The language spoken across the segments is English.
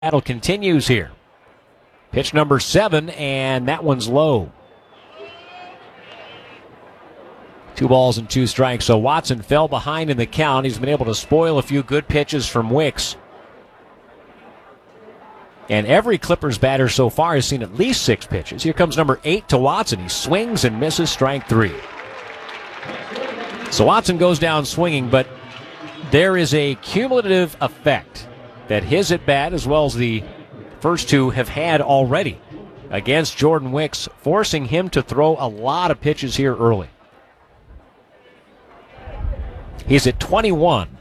battle continues here. Pitch number 7, and that one's low. 2 balls and 2 strikes. So Watson fell behind in the count. He's been able to spoil a few good pitches from Wicks. And every Clippers batter so far has seen at least 6 pitches. Here comes number 8 to Watson. He swings and misses, strike 3. So Watson goes down swinging, but there is a cumulative effect that his at-bat, as well as the first 2, have had already against Jordan Wicks, forcing him to throw a lot of pitches here early. He's at 21.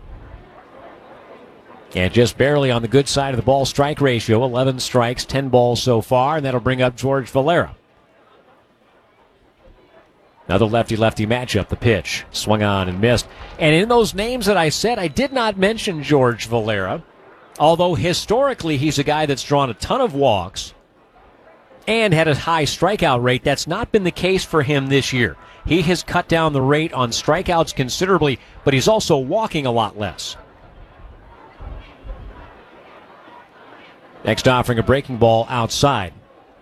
And just barely on the good side of the ball-strike ratio, 11 strikes, 10 balls so far, and that'll bring up George Valera. Another lefty-lefty matchup, the pitch. Swung on and missed. And in those names that I said, I did not mention George Valera, although historically he's a guy that's drawn a ton of walks and had a high strikeout rate. That's not been the case for him this year. He has cut down the rate on strikeouts considerably, but he's also walking a lot less. Next offering a breaking ball outside.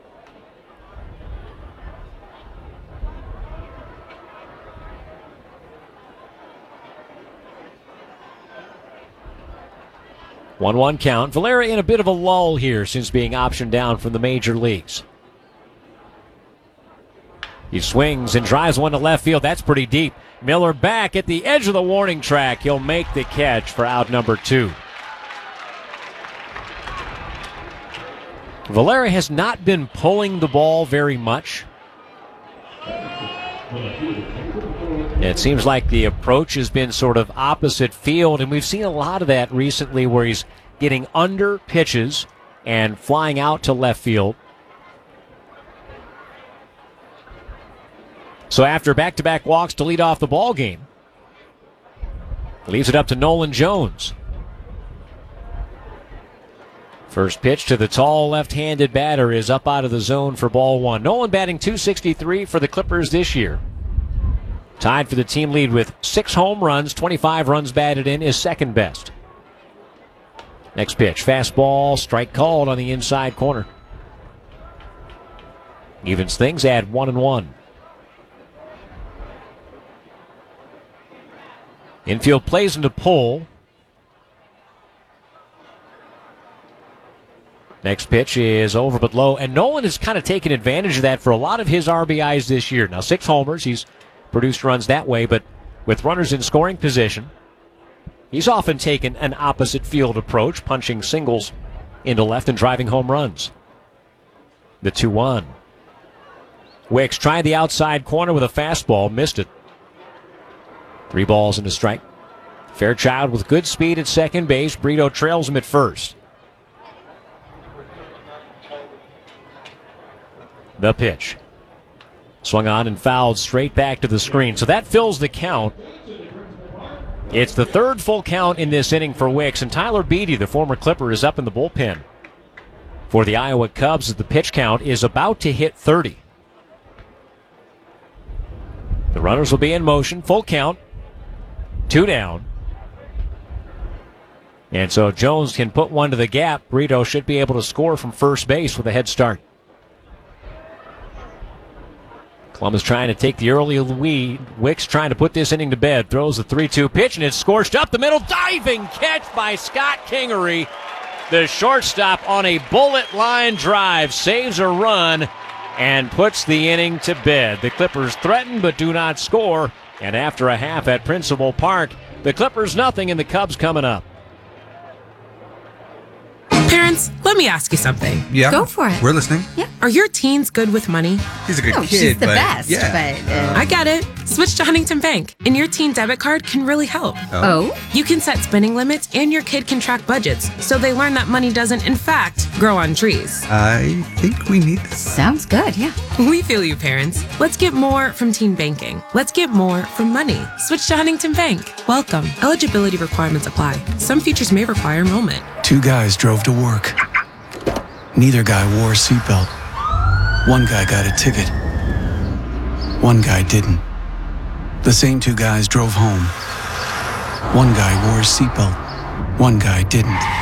One count. Valera in a bit of a lull here since being optioned down from the major leagues. He swings and drives one to left field. That's pretty deep. Miller back at the edge of the warning track. He'll make the catch for out number 2. Valera has not been pulling the ball very much. It seems like the approach has been sort of opposite field, and we've seen a lot of that recently where he's getting under pitches and flying out to left field. So after back-to-back walks to lead off the ball game, leaves it up to Nolan Jones. First pitch to the tall left-handed batter is up out of the zone for ball 1. Nolan batting .263 for the Clippers this year. Tied for the team lead with 6 home runs, 25 runs batted in, is second best. Next pitch, fastball, strike called on the inside corner. Evens things, add 1-1. Infield plays into pull. Next pitch is over but low, and Nolan has kind of taken advantage of that for a lot of his RBIs this year. Now 6 homers, he's produced runs that way, but with runners in scoring position, he's often taken an opposite field approach, punching singles into left and driving home runs. The 2-1. Wicks tried the outside corner with a fastball, missed it. 3 balls and a strike. Fairchild with good speed at second base. Brito trails him at first. The pitch. Swung on and fouled straight back to the screen. So that fills the count. It's the 3rd full count in this inning for Wicks, and Tyler Beede, the former Clipper, is up in the bullpen for the Iowa Cubs as the pitch count is about to hit 30. The runners will be in motion. Full count. 2 down. And so Jones can put one to the gap. Brito should be able to score from first base with a head start. Columbus trying to take the early lead. Wicks trying to put this inning to bed. Throws the 3-2 pitch, and it's scorched up the middle. Diving catch by Scott Kingery. The shortstop on a bullet line drive saves a run and puts the inning to bed. The Clippers threaten but do not score. And after a half at Principal Park, the Clippers nothing and the Cubs coming up. Parents, let me ask you something. Yeah. Go for it. We're listening. Yeah. Are your teens good with money? He's a good kid, she's the but best. yeah. But, I get it. Switch to Huntington Bank, and your teen debit card can really help. oh? You can set spending limits, and your kid can track budgets, so they learn that money doesn't, in fact, grow on trees. I think we need this. Sounds good, yeah. We feel you, parents. Let's get more from teen banking. Let's get more from money. Switch to Huntington Bank. Welcome. Eligibility requirements apply. Some features may require enrollment. 2 guys drove to work. Neither guy wore a seatbelt. One guy got a ticket. One guy didn't. The same 2 guys drove home. One guy wore a seatbelt. One guy didn't.